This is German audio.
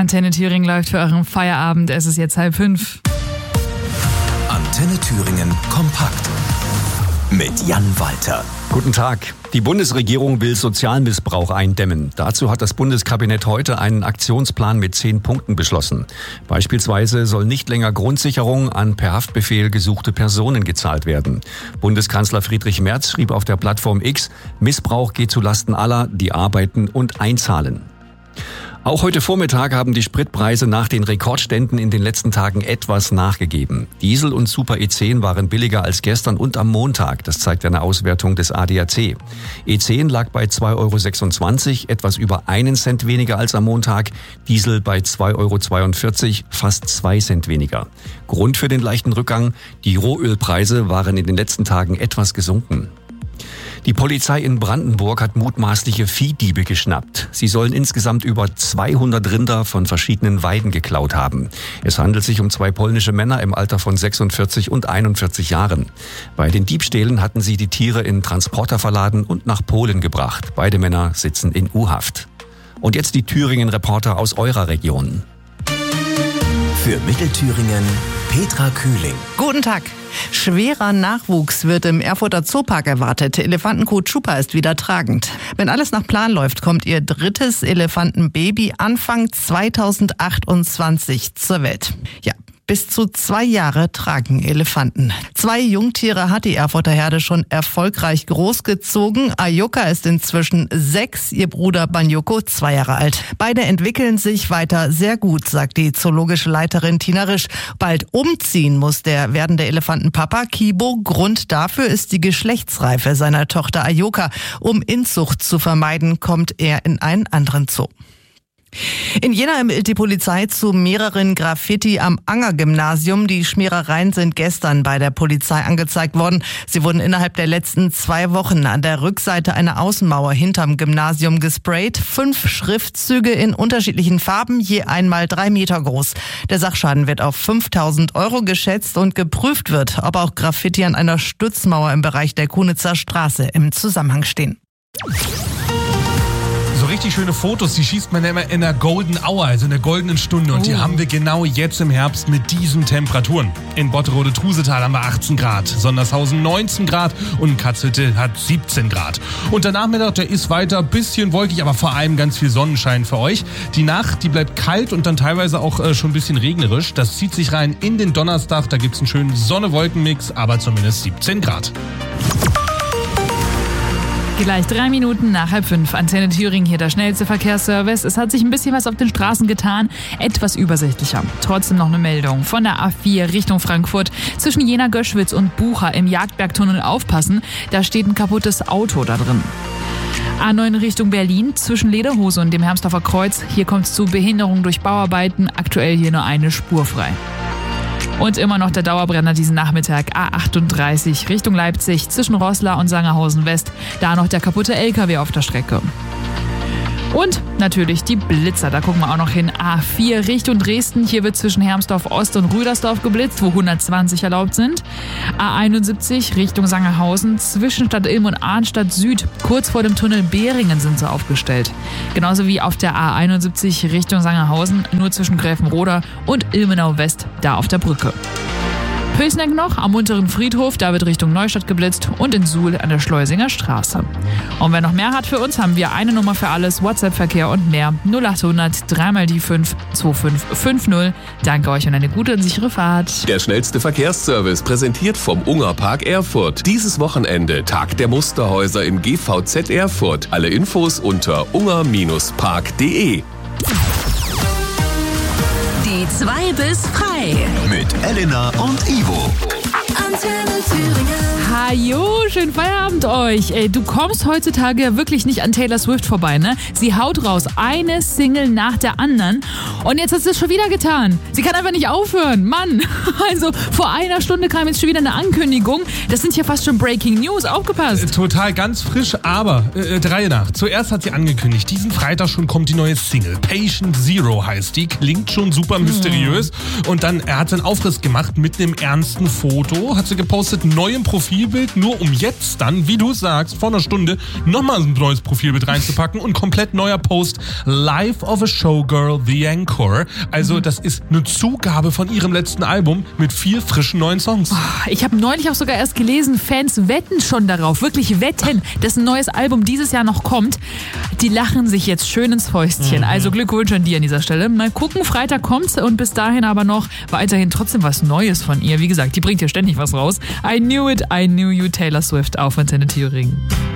Antenne Thüringen läuft für euren Feierabend. Es ist jetzt 4:30. Antenne Thüringen kompakt mit Jan Walter. Guten Tag. Die Bundesregierung will Sozialmissbrauch eindämmen. Dazu hat das Bundeskabinett heute einen Aktionsplan mit 10 Punkten beschlossen. Beispielsweise soll nicht länger Grundsicherung an per Haftbefehl gesuchte Personen gezahlt werden. Bundeskanzler Friedrich Merz schrieb auf der Plattform X, Missbrauch geht zulasten aller, die arbeiten und einzahlen. Auch heute Vormittag haben die Spritpreise nach den Rekordständen in den letzten Tagen etwas nachgegeben. Diesel und Super E10 waren billiger als gestern und am Montag. Das zeigt eine Auswertung des ADAC. E10 lag bei 2,26 €, etwas über 1 Cent weniger als am Montag. Diesel bei 2,42 €, fast 2 Cent weniger. Grund für den leichten Rückgang: die Rohölpreise waren in den letzten Tagen etwas gesunken. Die Polizei in Brandenburg hat mutmaßliche Viehdiebe geschnappt. Sie sollen insgesamt über 200 Rinder von verschiedenen Weiden geklaut haben. Es handelt sich um 2 polnische Männer im Alter von 46 und 41 Jahren. Bei den Diebstählen hatten sie die Tiere in Transporter verladen und nach Polen gebracht. Beide Männer sitzen in U-Haft. Und jetzt die Thüringen-Reporter aus eurer Region. Für Mittelthüringen Petra Kühling. Guten Tag. Schwerer Nachwuchs wird im Erfurter Zoopark erwartet. Elefantenkuh Chupa ist wieder tragend. Wenn alles nach Plan läuft, kommt ihr 3. Elefantenbaby Anfang 2028 zur Welt. Ja. Bis zu 2 Jahre tragen Elefanten. 2 Jungtiere hat die Erfurter Herde schon erfolgreich großgezogen. Ayoka ist inzwischen 6, ihr Bruder Banyoko 2 Jahre alt. Beide entwickeln sich weiter sehr gut, sagt die zoologische Leiterin Tina Risch. Bald umziehen muss der werdende Elefantenpapa Kibo. Grund dafür ist die Geschlechtsreife seiner Tochter Ayoka. Um Inzucht zu vermeiden, kommt er in einen anderen Zoo. In Jena ermittelt die Polizei zu mehreren Graffiti am Anger-Gymnasium. Die Schmierereien sind gestern bei der Polizei angezeigt worden. Sie wurden innerhalb der letzten 2 Wochen an der Rückseite einer Außenmauer hinterm Gymnasium gesprayt. 5 Schriftzüge in unterschiedlichen Farben, je einmal 3 Meter groß. Der Sachschaden wird auf 5.000 € geschätzt und geprüft wird, ob auch Graffiti an einer Stützmauer im Bereich der Kunitzer Straße im Zusammenhang stehen. So richtig schöne Fotos, die schießt man ja immer in der Golden Hour, also in der goldenen Stunde. Und die haben wir genau jetzt im Herbst mit diesen Temperaturen. In Botterode-Trusetal haben wir 18 Grad, Sondershausen 19 Grad und Katzhütte hat 17 Grad. Und der Nachmittag, der ist weiter ein bisschen wolkig, aber vor allem ganz viel Sonnenschein für euch. Die Nacht, die bleibt kalt und dann teilweise auch schon ein bisschen regnerisch. Das zieht sich rein in den Donnerstag, da gibt's einen schönen Sonne-Wolken-Mix, aber zumindest 17 Grad. Gleich 3 Minuten nach 4:30. Antenne Thüringen, hier der schnellste Verkehrsservice. Es hat sich ein bisschen was auf den Straßen getan, etwas übersichtlicher. Trotzdem noch eine Meldung von der A4 Richtung Frankfurt. Zwischen Jena-Göschwitz und Bucha im Jagdbergtunnel aufpassen, da steht ein kaputtes Auto da drin. A9 Richtung Berlin, zwischen Lederhose und dem Hermsdorfer Kreuz. Hier kommt es zu Behinderung durch Bauarbeiten, aktuell hier nur eine Spur frei. Und immer noch der Dauerbrenner diesen Nachmittag, A38 Richtung Leipzig, zwischen Roßla und Sangerhausen West. Da noch der kaputte LKW auf der Strecke. Und natürlich die Blitzer, da gucken wir auch noch hin. A4 Richtung Dresden, hier wird zwischen Hermsdorf Ost und Rüdersdorf geblitzt, wo 120 erlaubt sind. A71 Richtung Sangerhausen, zwischen Stadt Ilm und Arnstadt Süd, kurz vor dem Tunnel Behringen sind sie aufgestellt. Genauso wie auf der A71 Richtung Sangerhausen, nur zwischen Gräfenroda und Ilmenau West, da auf der Brücke. Pößneck noch am unteren Friedhof, da wird Richtung Neustadt geblitzt und in Suhl an der Schleusinger Straße. Und wer noch mehr hat für uns, haben wir eine Nummer für alles, WhatsApp-Verkehr und mehr. 0800 3x5 2550. Danke euch und eine gute und sichere Fahrt. Der schnellste Verkehrsservice, präsentiert vom Ungerpark Erfurt. Dieses Wochenende Tag der Musterhäuser im GVZ Erfurt. Alle Infos unter unger-park.de. Die 2 bis frei. Mit Elena und Ivo. Antenne Thüringen. Hajo, schönen Feierabend euch. Ey, du kommst heutzutage ja wirklich nicht an Taylor Swift vorbei, ne? Sie haut raus, eine Single nach der anderen. Und jetzt hat sie es schon wieder getan. Sie kann einfach nicht aufhören. Mann, also vor einer Stunde kam jetzt schon wieder eine Ankündigung. Das sind ja fast schon Breaking News. Aufgepasst. Total ganz frisch, aber der Reihe nach. Zuerst hat sie angekündigt, diesen Freitag schon kommt die neue Single. Patient Zero heißt die. Klingt schon super mysteriös. Und dann, er hat seinen Aufriss gemacht mit einem ernsten Foto. Hat sie gepostet, neuem Profilbild, nur um jetzt dann, wie du sagst, vor einer Stunde nochmal ein neues Profilbild reinzupacken und komplett neuer Post. Life of a Showgirl, The Encore. Encore. Also das ist eine Zugabe von ihrem letzten Album mit 4 frischen neuen Songs. Ich habe neulich auch sogar erst gelesen, Fans wetten schon darauf, wirklich wetten, dass ein neues Album dieses Jahr noch kommt. Die lachen sich jetzt schön ins Fäustchen. Also Glückwunsch an die an dieser Stelle. Mal gucken, Freitag kommt's und bis dahin aber noch weiterhin trotzdem was Neues von ihr. Wie gesagt, die bringt ja ständig was raus. I Knew It, I Knew You, Taylor Swift auf Antenne Thüringen.